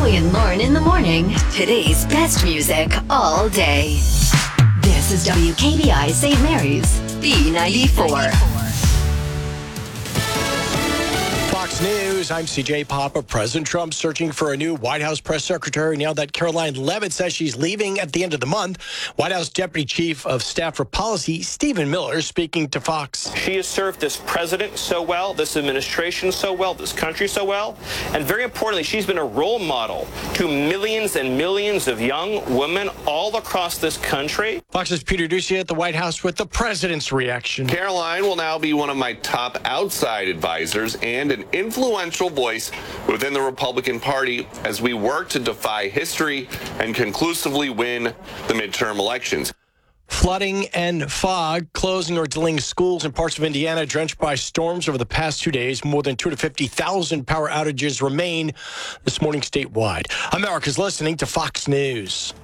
Joey and Lauren in the morning. Today's best music all day. This is WKBI St. Mary's, B94. Fox News, I'm CJ Papa. President Trump searching for a new White House press secretary now that Caroline Leavitt says she's leaving at the end of the month. White House Deputy Chief of Staff for Policy, Stephen Miller, speaking to Fox. She has served this president so well, this administration so well, this country so well, and very importantly, she's been a role model to millions and millions of young women all across this country. Fox's Peter Doocy at the White House with the president's reaction. Caroline will now be one of my top outside advisors and an influential voice within the Republican Party as we work to defy history and conclusively win the midterm elections. Flooding and fog closing or delaying schools in parts of Indiana drenched by storms over the past 2 days. More than 250,000 power outages remain this morning statewide. America's listening to Fox News.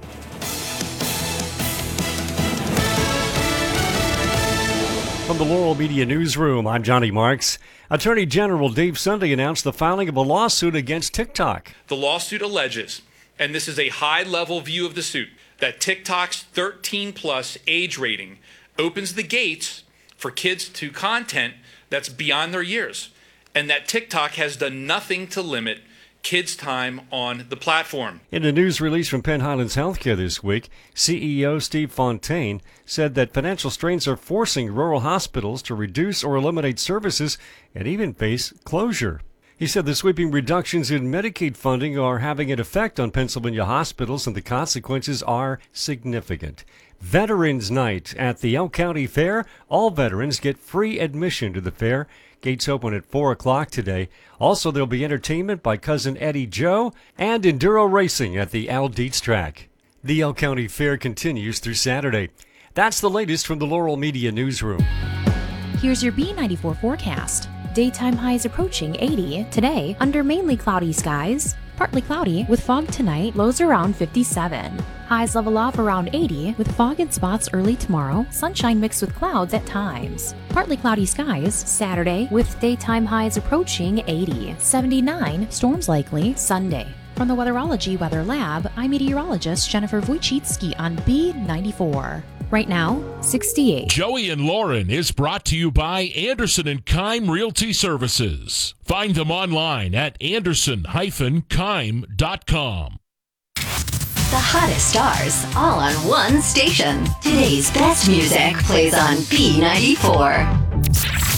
From the Laurel Media Newsroom, I'm Johnny Marks. Attorney General Dave Sunday announced the filing of a lawsuit against TikTok. The lawsuit alleges, and this is a high-level view of the suit, that TikTok's 13-plus age rating opens the gates for kids to content that's beyond their years, and that TikTok has done nothing to limit kids' time on the platform. In a news release from Penn Highlands Healthcare this week, CEO Steve Fontaine said that financial strains are forcing rural hospitals to reduce or eliminate services and even face closure. He said the sweeping reductions in Medicaid funding are having an effect on Pennsylvania hospitals, and the consequences are significant. Veterans Night at the Elk County Fair. All veterans get free admission to the fair. Gates open at 4 o'clock today. Also, there'll be entertainment by Cousin Eddie Joe and enduro racing at the Al Dietz track. The Elk County Fair continues through Saturday. That's the latest from the Laurel Media Newsroom. Here's your B94 forecast. Daytime highs approaching 80 today under mainly cloudy skies. Partly cloudy with fog tonight, lows around 57. Highs level off around 80 with fog in spots early tomorrow, sunshine mixed with clouds at times. Partly cloudy skies Saturday with daytime highs approaching 80. 79, storms likely Sunday. From the Weatherology Weather Lab, I'm meteorologist Jennifer Wojcicki on B94. Right now, 68. Joey and Lauren is brought to you by Anderson & Keim Realty Services. Find them online at anderson-keim.com. The hottest stars, all on one station. Today's best music plays on B94.